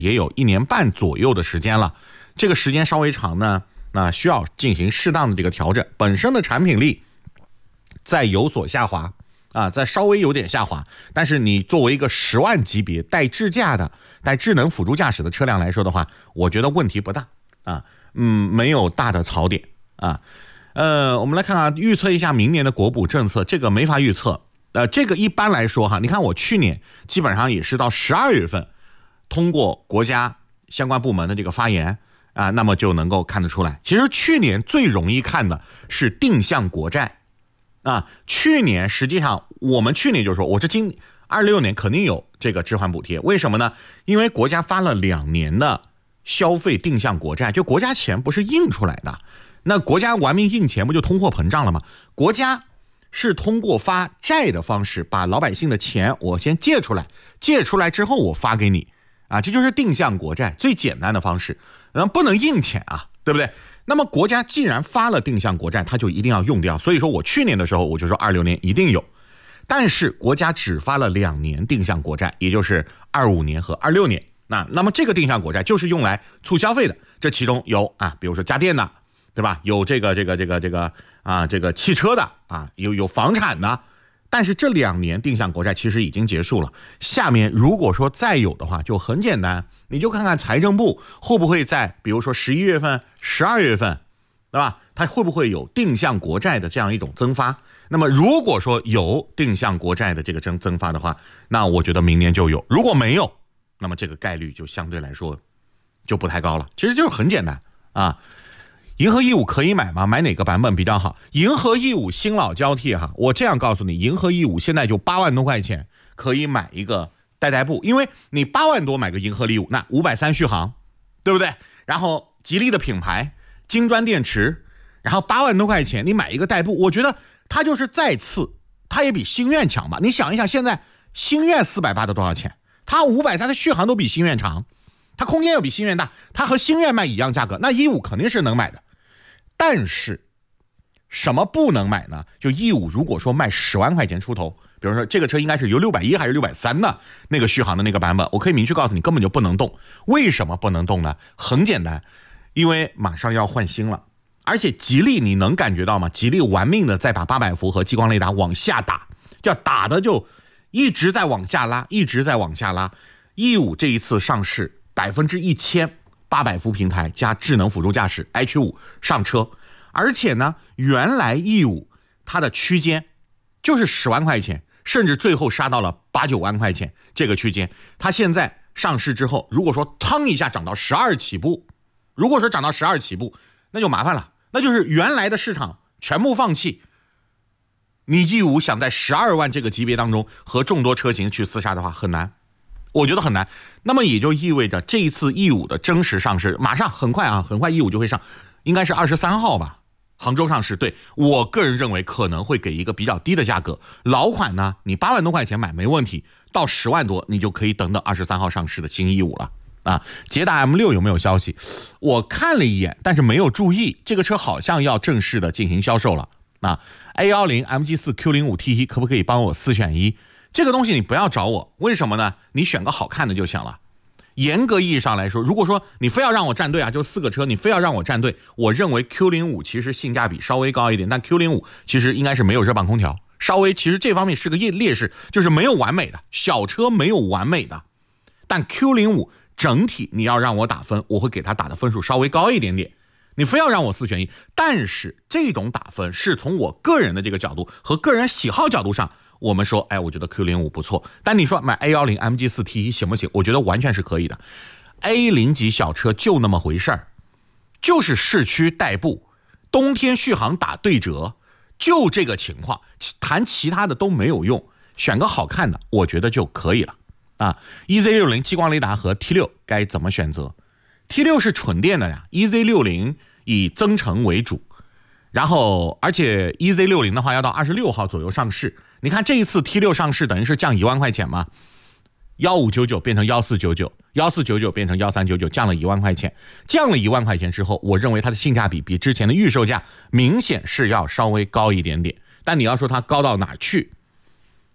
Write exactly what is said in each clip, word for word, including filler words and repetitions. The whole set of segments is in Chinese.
也有一年半左右的时间了，这个时间稍微长呢，那需要进行适当的这个调整，本身的产品力在有所下滑啊，在稍微有点下滑，但是你作为一个十万级别带智驾的、带智能辅助驾驶的车辆来说的话，我觉得问题不大啊，嗯，没有大的槽点啊。呃，我们来看看预测一下明年的国补政策，这个没法预测。呃，这个一般来说哈，你看我去年基本上也是到十二月份，通过国家相关部门的这个发言啊，那么就能够看得出来。其实去年最容易看的是定向国债啊，去年实际上我们去年就说，我这今二六年肯定有这个置换补贴，为什么呢？因为国家发了两年的消费定向国债，就国家钱不是印出来的，那国家玩命印钱不就通货膨胀了吗？国家是通过发债的方式把老百姓的钱我先借出来，借出来之后我发给你啊，这就是定向国债最简单的方式，然后不能印钱啊，对不对？那么国家既然发了定向国债，它就一定要用掉，所以说我去年的时候我就说二六年一定有，但是国家只发了两年定向国债，也就是二五年和二六年。那那么这个定向国债就是用来促消费的，这其中有啊，比如说家电的，对吧？有这个这个这个这个啊，这个汽车的啊，有有房产的。但是这两年定向国债其实已经结束了，下面如果说再有的话，就很简单，你就看看财政部会不会在比如说十一月份、十二月份，对吧？它会不会有定向国债的这样一种增发？那么如果说有定向国债的这个增增发的话，那我觉得明年就有；如果没有，那么这个概率就相对来说就不太高了。其实就是很简单啊。银河 E 五 可以买吗？买哪个版本比较好？银河 E 五 新老交替哈，我这样告诉你，银河 E 五 现在就八万多块钱可以买一个代代步，因为你八万多买个银河 E 五，那五百三续航，对不对？然后吉利的品牌，金砖电池，然后八万多块钱你买一个代步，我觉得它就是再次，它也比星愿强吧？你想一想，现在星愿四百八的多少钱？它五百，它的续航都比星愿长，它空间又比星愿大，它和星愿卖一样价格，那 E 五 肯定是能买的。但是什么不能买呢？就 E 五 如果说卖十万块钱出头，比如说这个车应该是有六百一还是六百三的那个续航的那个版本，我可以明确告诉你根本就不能动。为什么不能动呢？很简单，因为马上要换新了，而且吉利你能感觉到吗？吉利玩命的在把八百伏和激光雷达往下打，要打的就一直在往下拉，一直在往下拉。E 五 这一次上市百分之一千八百伏平台加智能辅助驾驶 H 五 上车，而且呢，原来 E 五 它的区间就是十万块钱，甚至最后杀到了八九万块钱这个区间。它现在上市之后，如果说腾一下涨到十二起步，如果说涨到十二起步，那就麻烦了，那就是原来的市场全部放弃。你 E 五 想在十二万这个级别当中和众多车型去厮杀的话，很难。我觉得很难，那么也就意味着这一次 E 五 的真实上市马上很快啊，很快 E 五 就会上，应该是二十三号吧，杭州上市。对，我个人认为可能会给一个比较低的价格，老款呢你八万多块钱买没问题，到十万多你就可以等等二十三号上市的新 E 五 了啊。捷达 M 六 有没有消息？我看了一眼，但是没有注意，这个车好像要正式的进行销售了啊。A 一零 M G 四 Q 零五 T 一 可不可以帮我四选一？这个东西你不要找我，为什么呢？你选个好看的就行了。严格意义上来说，如果说你非要让我站队啊，就四个车你非要让我站队，我认为 Q 零五 其实性价比稍微高一点，但 Q 零五 其实应该是没有热泵空调，稍微其实这方面是个劣势，就是没有完美的，小车没有完美的。但 Q 零五 整体你要让我打分，我会给它打的分数稍微高一点点。你非要让我四选一，但是这种打分是从我个人的这个角度和个人喜好角度上，我们说，哎，我觉得 Q 零五 不错。但你说买 A 一零 M G 四 T 一 行不行？我觉得完全是可以的。A 零 级小车就那么回事儿，就是市区代步，冬天续航打对折，就这个情况，谈其他的都没有用，选个好看的，我觉得就可以了啊。E Z 六十 激光雷达和 T 六 该怎么选择？ T 六 是纯电的呀， E Z 六十 以增程为主，然后而且 E Z 六十 的话要到二十六号左右上市。你看这一次 T 六 上市等于是降一万块钱嘛，一五九九变成一四九九，一四九九变成一三九九，降了一万块钱。降了一万块钱之后，我认为它的性价比比之前的预售价明显是要稍微高一点点。但你要说它高到哪去，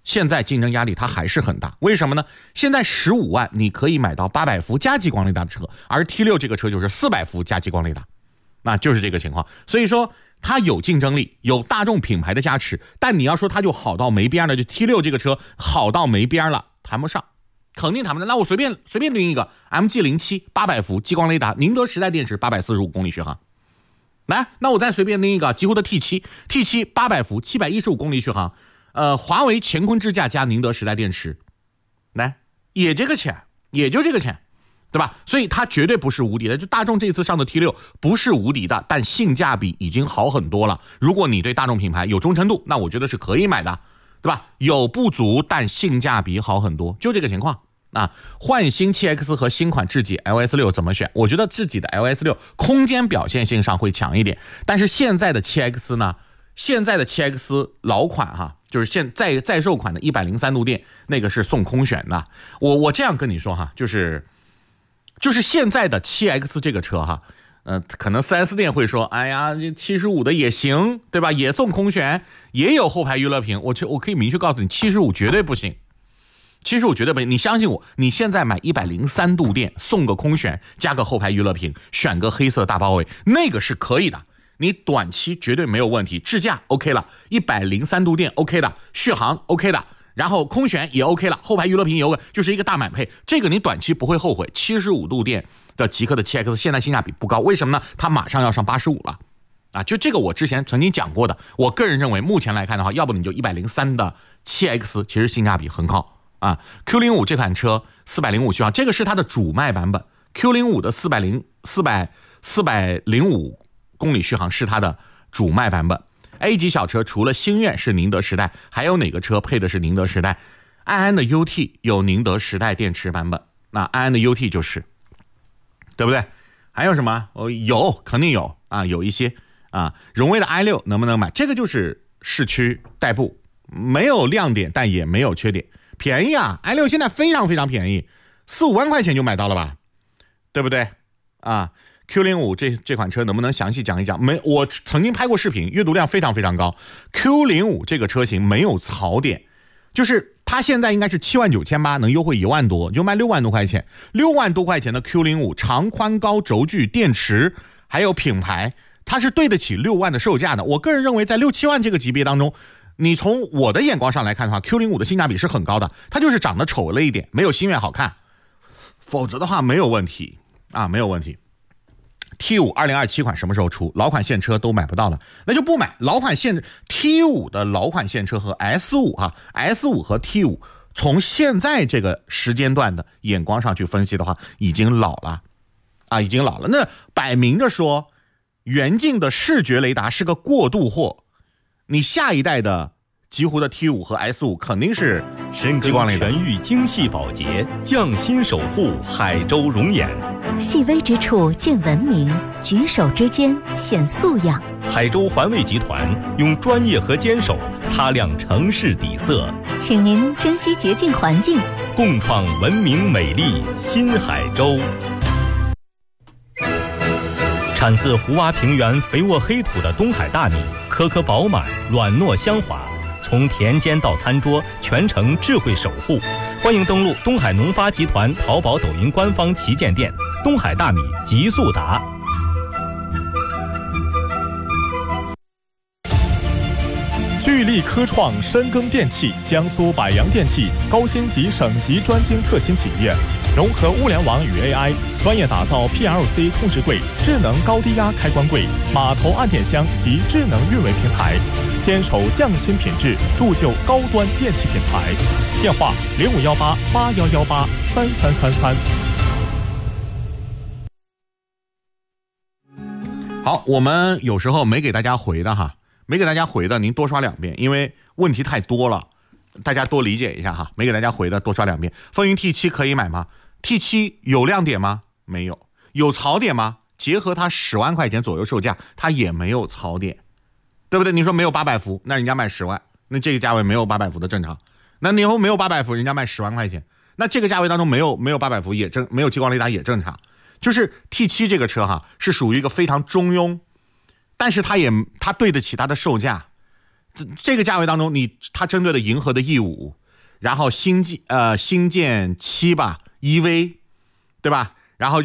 现在竞争压力它还是很大。为什么呢？现在十五万你可以买到八百伏加激光雷达的车，而 T 六 这个车就是四百伏加激光雷达，那就是这个情况。所以说它有竞争力，有大众品牌的加持，但你要说它就好到没边了，就 T 六 这个车好到没边了，谈不上，肯定谈不上。那我随便随便拎一个 M G 零七 八百伏激光雷达，宁德时代电池八百四十五公里续航。来，那我再随便拎一个极狐的 T 七 T 七 八百伏七百一十五公里续航，呃，华为乾坤支架加宁德时代电池，来，也这个钱，也就这个钱，对吧？所以它绝对不是无敌的。就大众这次上的 T 六 不是无敌的，但性价比已经好很多了。如果你对大众品牌有忠诚度，那我觉得是可以买的，对吧？有不足，但性价比好很多，就这个情况。啊，换新 七 X 和新款智己 L S 六 怎么选？我觉得智己的 L S 六 空间表现性上会强一点，但是现在的 七 X 呢？现在的 七 X 老款哈，就是现在在售款的一百零三度电，那个是送空悬的。我我这样跟你说哈，就是就是现在的 七 X 这个车哈，呃，可能 四 S 店会说，哎呀，七十五的也行，对吧？也送空悬，也有后排娱乐屏。我我可以明确告诉你，七十五绝对不行。七十五绝对不行，你相信我，你现在买一百零三度电，送个空悬，加个后排娱乐屏，选个黑色大包围，那个是可以的。你短期绝对没有问题，智驾 OK 了，一百零三度电 OK 的，续航 OK 的，然后空悬也 OK 了，后排娱乐屏也 OK，就是一个大满配，这个你短期不会后悔。七十五度电的极氪的 七 X 现在性价比不高，为什么呢？它马上要上八十五了。啊，就这个我之前曾经讲过的，我个人认为目前来看的话，要不你就一百零三的 七 X 其实性价比很好。啊 ，Q 零五 这款车四百零五续航，这个是它的主卖版本。Q 零五 的四百零四百四百零五公里续航是它的主卖版本。A 级小车除了星越是宁德时代，还有哪个车配的是宁德时代？安安的 U T 有宁德时代电池版本，那安安的 U T 就是，对不对？还有什么？哦，有，肯定有啊，有一些啊。荣威的 i 六 能不能买？这个就是市区代步，没有亮点，但也没有缺点。便宜啊 ，i 六 现在非常非常便宜，四五万块钱就买到了吧，对不对？啊 ，Q 零五 这这款车能不能详细讲一讲？没，我曾经拍过视频，阅读量非常非常高。Q 零五 这个车型没有槽点，就是它现在应该是七万九千八，能优惠一万多，就卖六万多块钱。六万多块钱的 Q 零五 长宽高轴距、电池还有品牌，它是对得起六万的售价的。我个人认为，在六七万这个级别当中，你从我的眼光上来看的话 ，Q 零五 的性价比是很高的，它就是长得丑了一点，没有星越好看，否则的话没有问题啊，没有问题。T 五 二零二七款什么时候出？老款现车都买不到了，那就不买。老款现 T 五 的老款现车和 S 五 哈 ，S 五 和 T 五 从现在这个时间段的眼光上去分析的话，已经老了啊，已经老了。那摆明着说，元劲的视觉雷达是个过渡货。你下一代的极狐的 T 五 和 S 五 肯定是深耕全域精细保洁，匠心守护海州容颜。 细微之处见文明，举手之间显素养。 海州环卫集团用专业和坚守擦亮城市底色， 请您珍惜洁净环境， 共创文明美丽新海州。产自湖洼平原肥沃黑土的东海大米，颗颗饱满，软糯香滑，从田间到餐桌，全程智慧守护。欢迎登录东海农发集团淘宝、抖音官方旗舰店，东海大米极速达。 聚力科创深耕电器，江苏百洋电器高星级省级专精特新企业，融合物联网与 A I， 专业打造 P L C 控制柜、智能高低压开关柜、码头按电箱及智能运维平台，坚守匠心品质，铸就高端电器品牌。电话零五幺八八幺幺八三三三三。 好，我们有时候没给大家回的哈。没给大家回的，您多刷两遍，因为问题太多了，大家多理解一下哈。没给大家回的，多刷两遍。风云 T 七 可以买吗 ？T 七 有亮点吗？没有。有槽点吗？结合它十万块钱左右售价，它也没有槽点，对不对？你说没有八百伏，那人家卖十万，那这个价位没有八百伏的正常。那你以后没有八百伏，人家卖十万块钱，那这个价位当中没有没有八百伏也正，没有激光雷达也正常。就是 T 七 这个车哈，是属于一个非常中庸。但是它也它对得起它的售价，这这个价位当中，你它针对的银河的 E 五然后新建呃新建七吧 E V， 对吧？然后